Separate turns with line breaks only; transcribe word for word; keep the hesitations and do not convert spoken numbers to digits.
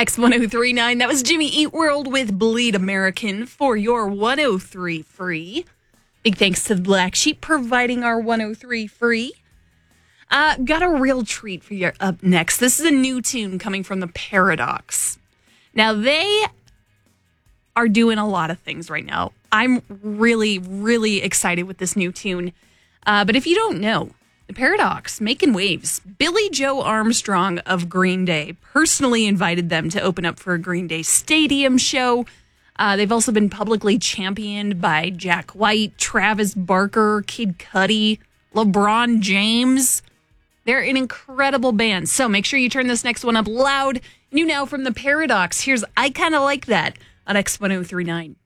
X ten thirty-nine. That was Jimmy Eat World with Bleed American for your one oh three free. Big thanks to the Black Sheep providing our one oh three free. Uh, got a real treat for you up next. This is a new tune coming from the Paradox. Now, they are doing a lot of things right now. I'm really, really excited with this new tune. Uh, but if you don't know, the Paradox, making waves. Billy Joe Armstrong of Green Day personally invited them to open up for a Green Day stadium show. Uh, they've also been publicly championed by Jack White, Travis Barker, Kid Cudi, LeBron James. They're an incredible band. So make sure you turn this next one up loud. New now from the Paradox. Here's I Kinda Like That on X ten thirty-nine.